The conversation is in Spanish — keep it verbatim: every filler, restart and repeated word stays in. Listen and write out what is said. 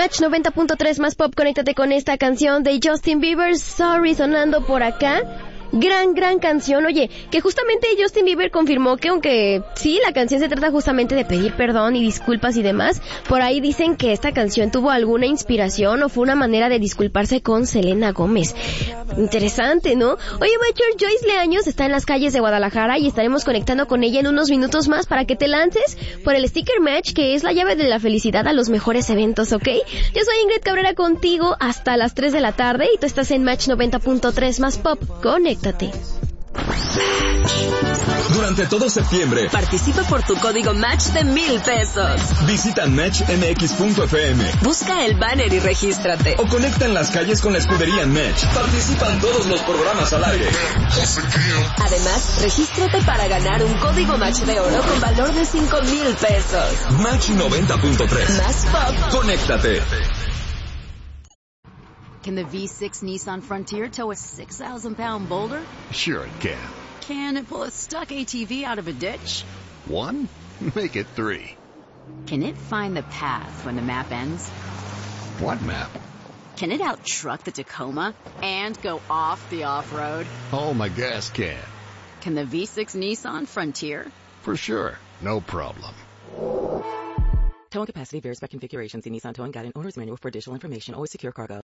Match noventa punto tres más pop, conéctate con esta canción de Justin Bieber, Sorry, sonando por acá. Gran, gran canción. Oye, que justamente Justin Bieber confirmó que aunque sí, la canción se trata justamente de pedir perdón y disculpas y demás, por ahí dicen que esta canción tuvo alguna inspiración o fue una manera de disculparse con Selena Gómez. Interesante, ¿no? Oye, Butcher, Joyce Leaños está en las calles de Guadalajara y estaremos conectando con ella en unos minutos más para que te lances por el Sticker Match, que es la llave de la felicidad a los mejores eventos, ¿ok? Yo soy Ingrid Cabrera contigo hasta las tres de la tarde y tú estás en Match noventa punto tres más pop. Conéctate. Durante todo septiembre, participa por tu código Match de mil pesos. Visita match m x punto f m. Busca el banner y regístrate. O conecta en las calles con la escudería Match. Participan todos los programas al aire. Además, regístrate para ganar un código Match de oro con valor de cinco mil pesos. Match noventa punto tres. Más pop. Conéctate. Can the V six Nissan Frontier tow a six thousand pound boulder? Sure it can. Can it pull a stuck A T V out of a ditch? One? Make it three. Can it find the path when the map ends? What map? Can it out-truck the Tacoma and go off the off-road? Oh, my gas can. Can the V six Nissan Frontier? For sure. No problem. Towing capacity varies by configuration. See Nissan Towing Guide and Owner's Manual for additional information. Always secure cargo.